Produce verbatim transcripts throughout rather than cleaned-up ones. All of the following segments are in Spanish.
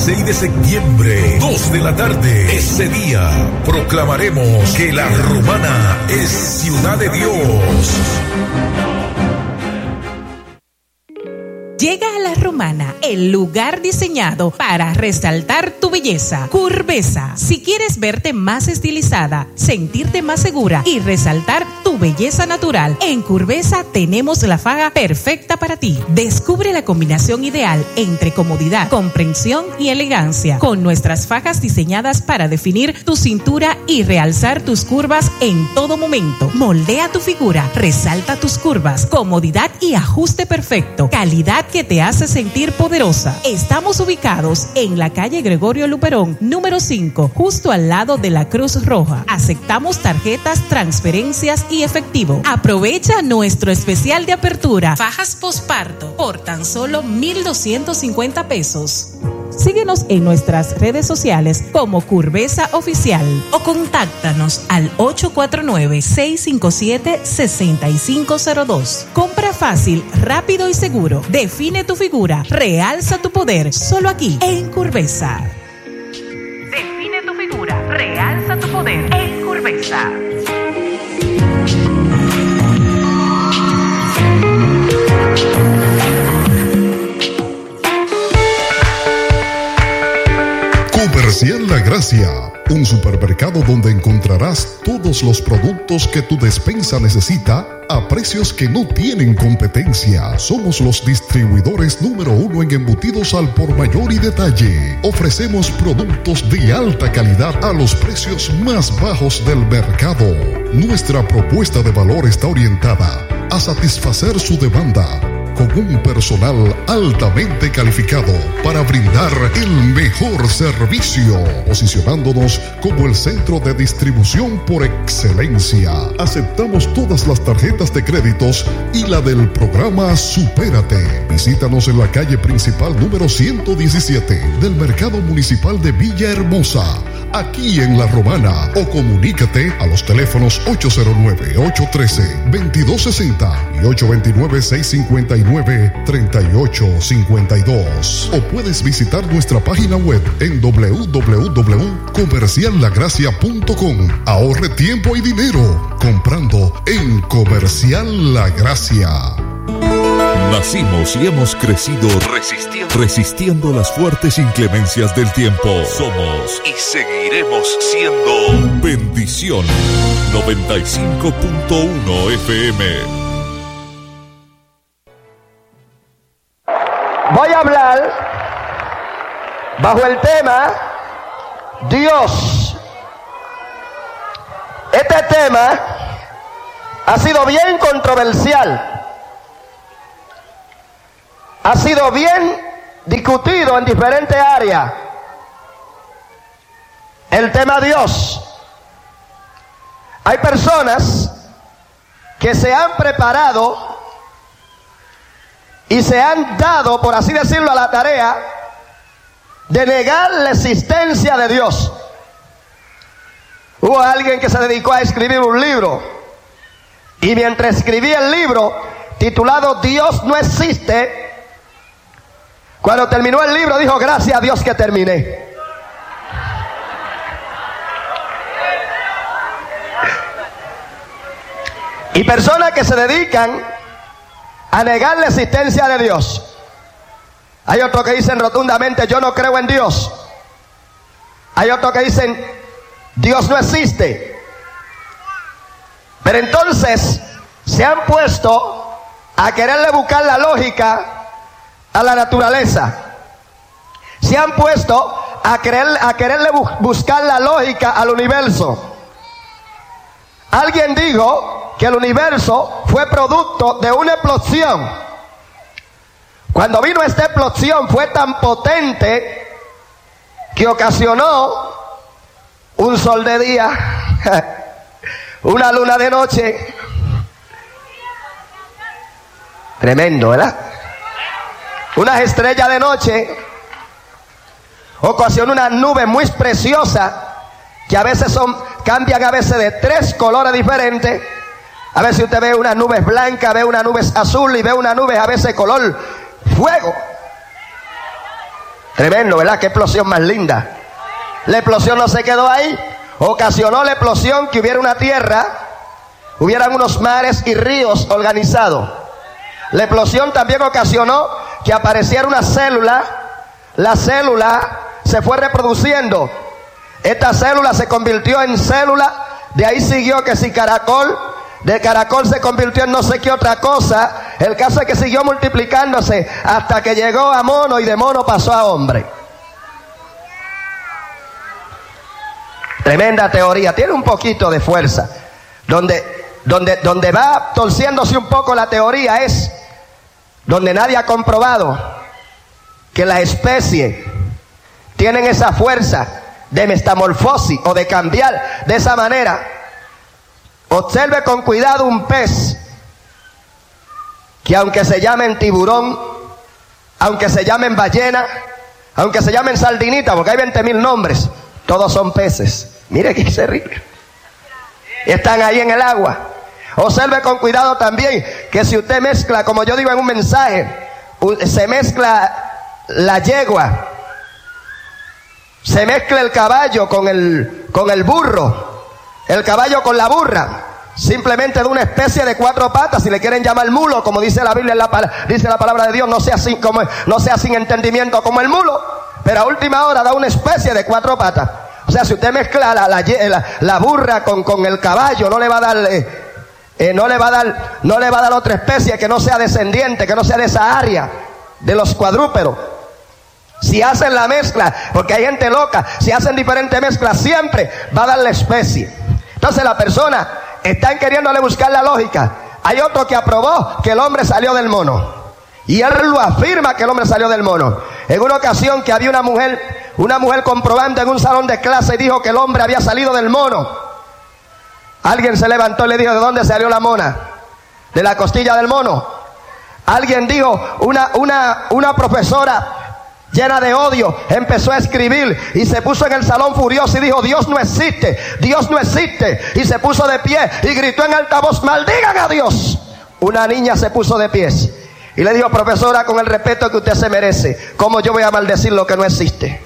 seis de septiembre, dos de la tarde. Ese día proclamaremos que La Romana es Ciudad de Dios. Llega a La Romana, el lugar diseñado para resaltar tu belleza. Curvesa. Si quieres verte más estilizada, sentirte más segura y resaltar tu belleza natural, en Curvesa tenemos la faja perfecta para ti. Descubre la combinación ideal entre comodidad, comprensión y elegancia, con nuestras fajas diseñadas para definir tu cintura y realzar tus curvas en todo momento. Moldea tu figura, resalta tus curvas, comodidad y ajuste perfecto, calidad que te hace sentir poderosa. Estamos ubicados en la calle Gregorio Luperón, número cinco, justo al lado de la Cruz Roja. Aceptamos tarjetas, transferencias y efectivo. Aprovecha nuestro especial de apertura, fajas posparto, por tan solo mil doscientos cincuenta pesos. Síguenos en nuestras redes sociales como Curvesa Oficial o contáctanos al ocho cuatro nueve, seis cinco siete, seis cinco cero dos. Compra fácil, rápido y seguro. Define tu figura, realza tu poder, solo aquí en Curvesa. Define tu figura, realza tu poder en Curvesa. Comercial La Gracia, un supermercado donde encontrarás todos los productos que tu despensa necesita a precios que no tienen competencia. Somos los distribuidores número uno en embutidos al por mayor y detalle. Ofrecemos productos de alta calidad a los precios más bajos del mercado. Nuestra propuesta de valor está orientada a satisfacer su demanda, con un personal altamente calificado para brindar el mejor servicio, posicionándonos como el centro de distribución por excelencia. Aceptamos todas las tarjetas de créditos y la del programa Supérate. Visítanos en la calle principal número ciento diecisiete del Mercado Municipal de Villahermosa, aquí en La Romana, o comunícate a los teléfonos ocho cero nueve, ocho uno tres, dos dos seis cero y ocho dos nueve, seis cinco nueve, tres ocho cinco dos, o puedes visitar nuestra página web en doble u doble u doble u punto comercial la gracia punto com. Ahorre tiempo y dinero comprando en Comercial La Gracia. Nacimos y hemos crecido resistiendo, resistiendo las fuertes inclemencias del tiempo. Somos y seguiremos siendo Bendición noventa y cinco punto uno F M. Voy a hablar bajo el tema Dios. Este tema ha sido bien controversial. Ha sido bien discutido en diferentes áreas. El tema Dios. Hay personas que se han preparado y se han dado, por así decirlo, a la tarea de negar la existencia de Dios. Hubo alguien que se dedicó a escribir un libro, y mientras escribía el libro titulado Dios no existe, cuando terminó el libro dijo: gracias a Dios que terminé. Y personas que se dedican a negar la existencia de Dios. Hay otros que dicen rotundamente: yo no creo en Dios. Hay otros que dicen: Dios no existe. Pero entonces se han puesto a quererle buscar la lógica a la naturaleza. Se han puesto a, querer, a quererle bu- buscar la lógica al universo. Alguien dijo que el universo fue producto de una explosión. Cuando vino esta explosión fue tan potente que ocasionó un sol de día, una luna de noche. Tremendo, ¿verdad? Unas estrellas de noche. Ocasionó una nube muy preciosa que a veces son, cambian a veces de tres colores diferentes. A veces usted ve una nube blanca, ve una nube azul y ve una nube a veces color fuego. Tremendo, ¿verdad? Qué explosión más linda. La explosión no se quedó ahí. Ocasionó la explosión que hubiera una tierra, hubieran unos mares y ríos organizados. La explosión también ocasionó que apareciera una célula. La célula se fue reproduciendo. Esta célula se convirtió en célula. De ahí siguió que si caracol, de caracol se convirtió en no sé qué otra cosa. El caso es que siguió multiplicándose hasta que llegó a mono y de mono pasó a hombre. Tremenda teoría, tiene un poquito de fuerza. Donde, donde, donde va torciéndose un poco la teoría es donde nadie ha comprobado que las especies tienen esa fuerza de metamorfosis o de cambiar de esa manera. Observe con cuidado un pez que aunque se llamen tiburón, aunque se llamen ballena, aunque se llamen sardinita, porque hay veinte mil nombres, todos son peces. Mire que se ríe. Están ahí en el agua. Observe con cuidado también que si usted mezcla, como yo digo en un mensaje, se mezcla la yegua, se mezcla el caballo con el, con el burro, el caballo con la burra, simplemente de una especie de cuatro patas, si le quieren llamar mulo, como dice la Biblia, en la, dice la palabra de Dios, no sea, sin, como, no sea sin entendimiento como el mulo, pero a última hora da una especie de cuatro patas. O sea, si usted mezcla la, la, la, la burra con, con el caballo, no le va a dar, eh, eh, no le va a dar, no le va a dar otra especie que no sea descendiente, que no sea de esa área de los cuadrúpedos. Si hacen la mezcla, porque hay gente loca, si hacen diferentes mezclas, siempre va a dar la especie. Entonces la persona están queriéndole buscar la lógica. Hay otro que aprobó que el hombre salió del mono, y él lo afirma que el hombre salió del mono. En una ocasión que había una mujer, una mujer comprobando en un salón de clase y dijo que el hombre había salido del mono. Alguien se levantó y le dijo, ¿de dónde salió la mona? De la costilla del mono. Alguien dijo, una, una, una profesora llena de odio empezó a escribir y se puso en el salón furioso y dijo, Dios no existe, Dios no existe, y se puso de pie y gritó en alta voz, maldigan a Dios. Una niña se puso de pies y le dijo, profesora, con el respeto que usted se merece, ¿cómo yo voy a maldecir lo que no existe?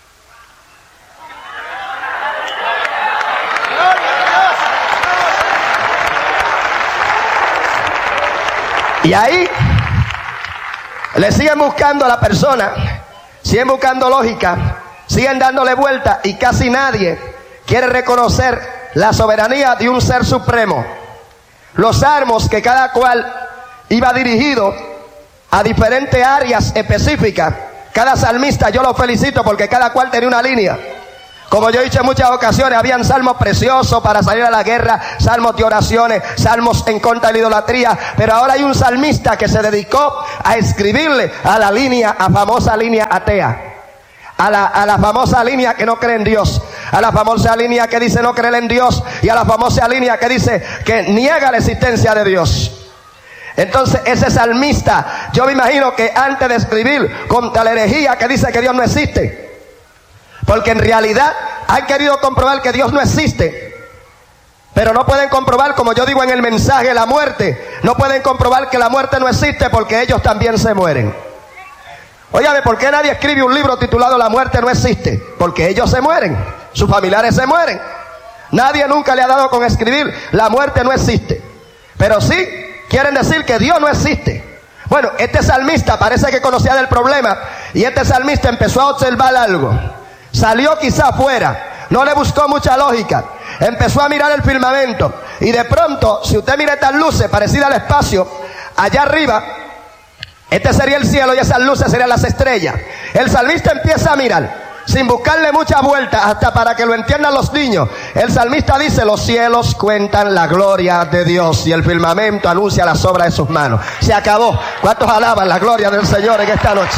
Y ahí le siguen buscando a la persona, siguen buscando lógica, siguen dándole vuelta y casi nadie quiere reconocer la soberanía de un ser supremo. Los salmos, que cada cual iba dirigido a diferentes áreas específicas, cada salmista yo lo felicito porque cada cual tenía una línea. Como yo he dicho en muchas ocasiones, habían salmos preciosos para salir a la guerra, salmos de oraciones, salmos en contra de la idolatría, pero ahora hay un salmista que se dedicó a escribirle a la línea, a famosa línea atea, a la, a la famosa línea que no cree en Dios, a la famosa línea que dice no creer en Dios, y a la famosa línea que dice que niega la existencia de Dios. Entonces ese salmista, yo me imagino que antes de escribir contra la herejía que dice que Dios no existe, porque en realidad han querido comprobar que Dios no existe, pero no pueden comprobar, como yo digo en el mensaje, la muerte. No pueden comprobar que la muerte no existe porque ellos también se mueren. Óyame, ¿por qué nadie escribe un libro titulado La muerte no existe? Porque ellos se mueren, sus familiares se mueren. Nadie nunca le ha dado con escribir La muerte no existe, pero sí quieren decir que Dios no existe. Bueno, este salmista parece que conocía del problema, y este salmista empezó a observar algo. Salió quizá afuera, no le buscó mucha lógica, empezó a mirar el firmamento, y de pronto, si usted mira estas luces parecidas al espacio, allá arriba, este sería el cielo y esas luces serían las estrellas. El salmista empieza a mirar, sin buscarle muchas vueltas, hasta para que lo entiendan los niños. El salmista dice, los cielos cuentan la gloria de Dios y el firmamento anuncia las obras de sus manos. Se acabó. ¿Cuántos alaban la gloria del Señor en esta noche?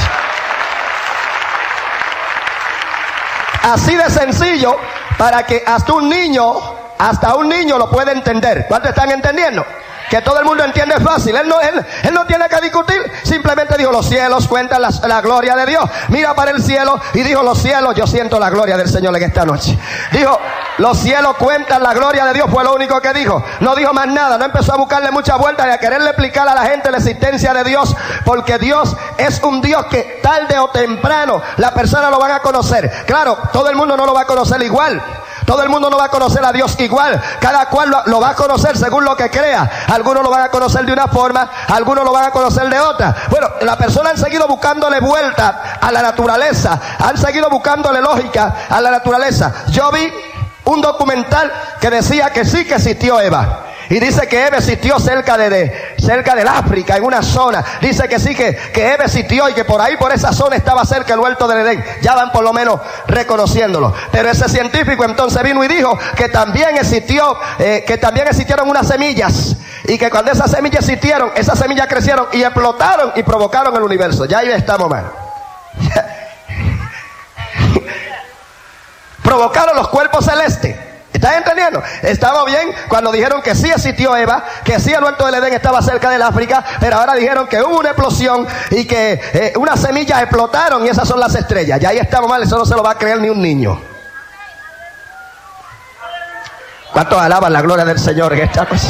Así de sencillo, para que hasta un niño, hasta un niño lo pueda entender. ¿Cuántos están entendiendo? que todo el mundo entiende fácil. Él no, él, él no tiene que discutir. Simplemente dijo, los cielos cuentan la, la gloria de Dios. Mira para el cielo y dijo, los cielos, yo siento la gloria del Señor en esta noche. Dijo, los cielos cuentan la gloria de Dios. Fue lo único que dijo. No dijo más nada. No empezó a buscarle muchas vueltas y a quererle explicar a la gente la existencia de Dios. Porque Dios es un Dios que tarde o temprano la persona lo van a conocer. Claro, todo el mundo no lo va a conocer igual. Todo el mundo no va a conocer a Dios igual. Cada cual lo, lo va a conocer según lo que crea. Algunos lo van a conocer de una forma, algunos lo van a conocer de otra. Bueno, las personas han seguido buscándole vuelta a la naturaleza. Han seguido buscándole lógica a la naturaleza. Yo vi un documental que decía que sí que existió Eva. Y dice que Eva existió cerca de, de cerca del África, en una zona. Dice que sí, que, que Eva existió y que por ahí, por esa zona, estaba cerca el huerto del Edén. Ya van por lo menos reconociéndolo. Pero ese científico entonces vino y dijo que también existió, eh, que también existieron unas semillas. Y que cuando esas semillas existieron, esas semillas crecieron y explotaron y provocaron el universo. Ya ahí estamos mal. Provocaron los cuerpos celestes. ¿Estás entendiendo? Estaba bien cuando dijeron que sí existió Eva, que sí el huerto del Edén estaba cerca del África, pero ahora dijeron que hubo una explosión y que eh, unas semillas explotaron y esas son las estrellas. Ya ahí estamos mal, eso no se lo va a creer ni un niño. ¿Cuántos alaban la gloria del Señor en esta cosa?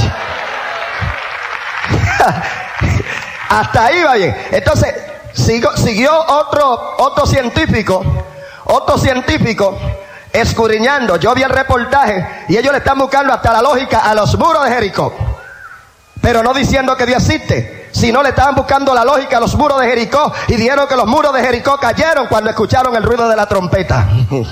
Hasta ahí va bien. Entonces, siguió, siguió otro, otro científico, otro científico, escudriñando. Yo vi el reportaje y ellos le están buscando hasta la lógica a los muros de Jericó, pero no diciendo que Dios existe, sino le estaban buscando la lógica a los muros de Jericó y dijeron que los muros de Jericó cayeron cuando escucharon el ruido de la trompeta.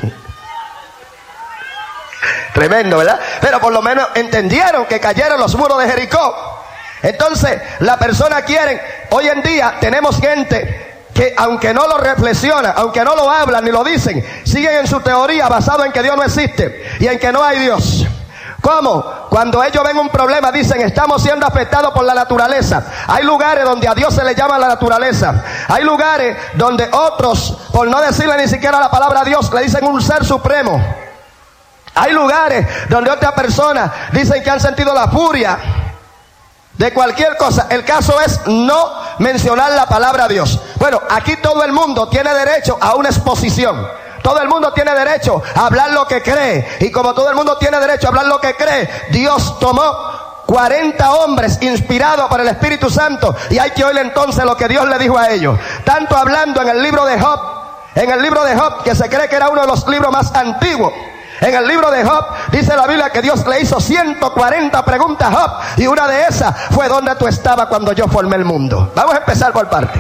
Tremendo, ¿verdad? Pero por lo menos entendieron que cayeron los muros de Jericó. Entonces la persona quiere, hoy en día tenemos gente que aunque no lo reflexiona, aunque no lo hablan ni lo dicen, siguen en su teoría basado en que Dios no existe y en que no hay Dios. ¿Cómo? Cuando ellos ven un problema dicen, estamos siendo afectados por la naturaleza. Hay lugares donde a Dios se le llama la naturaleza. Hay lugares donde otros, por no decirle ni siquiera la palabra Dios, le dicen un ser supremo. Hay lugares donde otras personas dicen que han sentido la furia de cualquier cosa. El caso es no mencionar la palabra Dios. Bueno, aquí todo el mundo tiene derecho a una exposición. Todo el mundo tiene derecho a hablar lo que cree. Y como todo el mundo tiene derecho a hablar lo que cree, Dios tomó cuarenta hombres inspirados por el Espíritu Santo y hay que oír entonces lo que Dios le dijo a ellos. Tanto hablando en el libro de Job, en el libro de Job, que se cree que era uno de los libros más antiguos. En el libro de Job dice la Biblia que Dios le hizo ciento cuarenta preguntas a Job y una de esas fue: ¿dónde tú estabas cuando yo formé el mundo? Vamos a empezar por parte.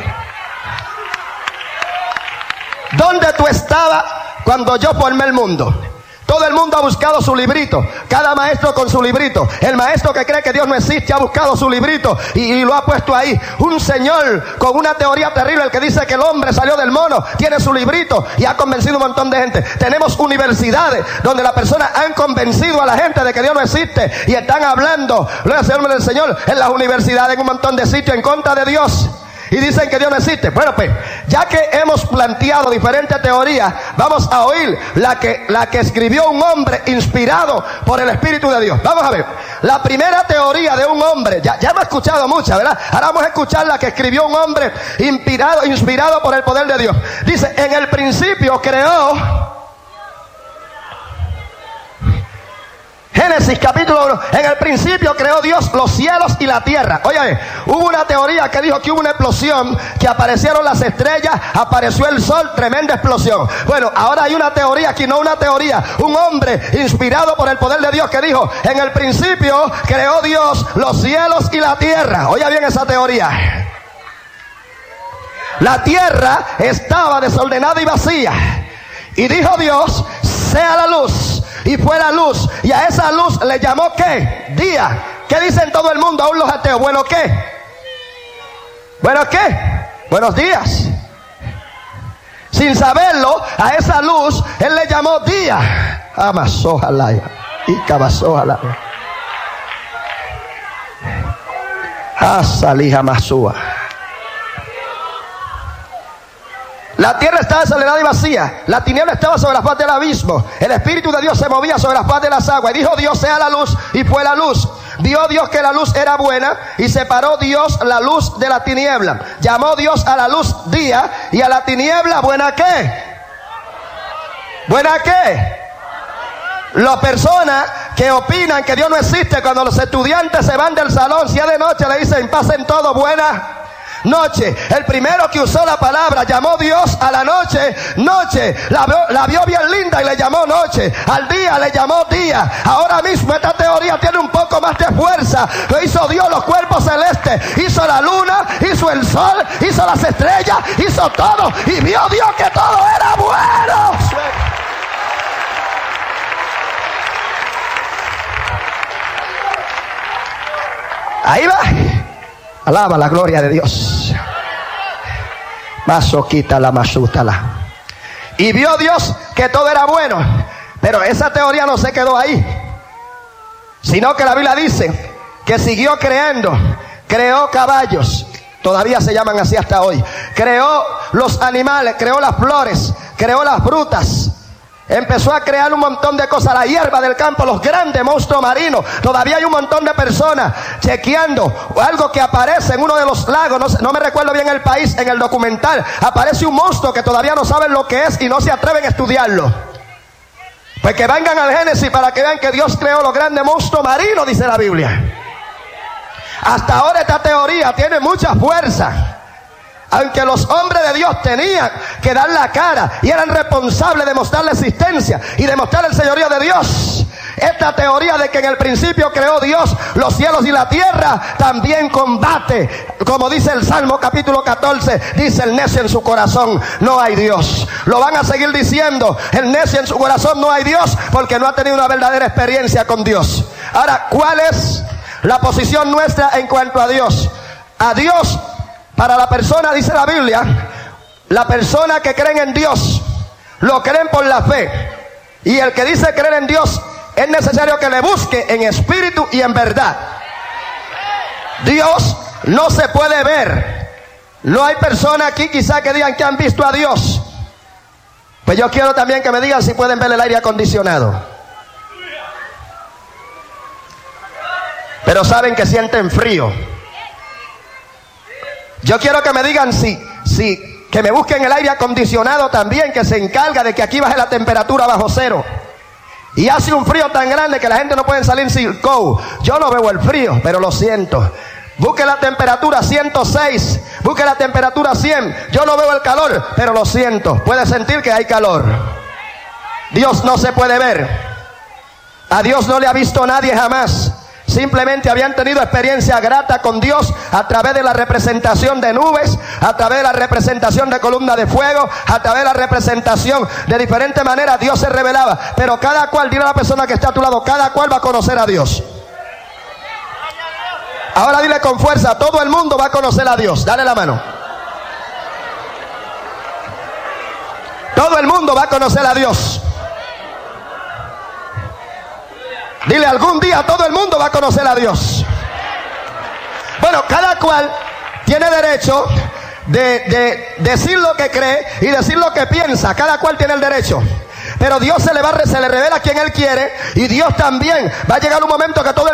¿Dónde tú estabas cuando yo formé el mundo? Todo el mundo ha buscado su librito, cada maestro con su librito. El maestro que cree que Dios no existe ha buscado su librito y, y lo ha puesto ahí. Un señor con una teoría terrible, el que dice que el hombre salió del mono, tiene su librito y ha convencido un montón de gente. Tenemos universidades donde las personas han convencido a la gente de que Dios no existe y están hablando, gloria al nombre del Señor, en las universidades, en un montón de sitios en contra de Dios. Y dicen que Dios no existe. Bueno, pues, ya que hemos planteado diferentes teorías, vamos a oír la que, la que escribió un hombre inspirado por el Espíritu de Dios. Vamos a ver. La primera teoría de un hombre, ya, ya hemos escuchado muchas, ¿verdad? Ahora vamos a escuchar la que escribió un hombre inspirado, inspirado por el poder de Dios. Dice, en el principio creó... Génesis capítulo uno. En el principio creó Dios los cielos y la tierra. Oye, hubo una teoría que dijo que hubo una explosión, que aparecieron las estrellas, apareció el sol, tremenda explosión. Bueno, ahora hay una teoría aquí, no una teoría. Un hombre inspirado por el poder de Dios que dijo, en el principio creó Dios los cielos y la tierra. Oye bien esa teoría. La tierra estaba desordenada y vacía. Y dijo Dios, sea la luz. Y fue la luz. Y a esa luz le llamó ¿qué? Día. ¿Qué dicen todo el mundo, aún los ateos? ¿Bueno qué? ¿Bueno qué? Buenos días. Sin saberlo, a esa luz él le llamó día. Amasojalaya. Y cabasojalaya. Asalija masúa. La tierra estaba desordenada y vacía. La tiniebla estaba sobre la faz del abismo. El Espíritu de Dios se movía sobre la faz de las aguas. Y dijo Dios, sea la luz, y fue la luz. vio Dios que la luz era buena y separó Dios la luz de la tiniebla. Llamó Dios a la luz día y a la tiniebla, ¿buena qué? ¿Buena qué? Las personas que opinan que Dios no existe, cuando los estudiantes se van del salón, si es de noche, le dicen pasen todo buena noche. El primero que usó la palabra, llamó Dios a la noche, noche. La vio, la vio bien linda y le llamó noche. Al día le llamó día. Ahora mismo esta teoría tiene un poco más de fuerza. Lo hizo Dios, los cuerpos celestes. Hizo la luna, hizo el sol, hizo las estrellas, hizo todo. Y vio Dios que todo era bueno. Ahí va. Alaba la gloria de Dios. Masoquita la masútala. Y vio Dios que todo era bueno. Pero esa teoría no se quedó ahí, sino que la Biblia dice que siguió creando. Creó caballos, todavía se llaman así hasta hoy. Creó los animales, creó las flores, creó las frutas. Empezó a crear un montón de cosas, la hierba del campo, los grandes monstruos marinos. Todavía hay un montón de personas chequeando algo que aparece en uno de los lagos, no, no me recuerdo bien el país, en el documental. Aparece un monstruo que todavía no saben lo que es y no se atreven a estudiarlo. Pues que vengan al Génesis para que vean que Dios creó los grandes monstruos marinos, dice la Biblia. Hasta ahora esta teoría tiene mucha fuerza. Aunque los hombres de Dios tenían que dar la cara y eran responsables de mostrar la existencia y de mostrar el señorío de Dios, esta teoría de que en el principio creó Dios los cielos y la tierra también combate. Como dice el Salmo capítulo catorce, dice el necio en su corazón, no hay Dios. Lo van a seguir diciendo, el necio en su corazón no hay Dios, porque no ha tenido una verdadera experiencia con Dios. Ahora, ¿cuál es la posición nuestra en cuanto a Dios? A Dios, para la persona, dice la Biblia, la persona que creen en Dios, lo creen por la fe. Y el que dice creer en Dios, es necesario que le busque en espíritu y en verdad. Dios no se puede ver. No hay personas aquí quizá que digan que han visto a Dios. Pues yo quiero también que me digan si pueden ver el aire acondicionado. Pero saben que sienten frío. Yo quiero que me digan si, si, que me busquen el aire acondicionado también, que se encarga de que aquí baje la temperatura bajo cero. Y hace un frío tan grande que la gente no puede salir sin coat. Yo no veo el frío, pero lo siento. Busque la temperatura ciento seis, busque la temperatura cien. Yo no veo el calor, pero lo siento. Puede sentir que hay calor. Dios no se puede ver. A Dios no le ha visto nadie jamás. Simplemente habían tenido experiencia grata con Dios a través de la representación de nubes, a través de la representación de columna de fuego, a través de la representación de diferentes maneras. Dios se revelaba, pero cada cual, dile a la persona que está a tu lado, cada cual va a conocer a Dios. Ahora dile con fuerza, todo el mundo va a conocer a Dios. Dale la mano. Todo el mundo va a conocer a Dios. Dile, algún día todo el mundo va a conocer a Dios. Bueno, cada cual tiene derecho de, de decir lo que cree y decir lo que piensa. Cada cual tiene el derecho. Pero Dios se le va, se le revela a quien Él quiere. Y Dios también va a llegar un momento que todo el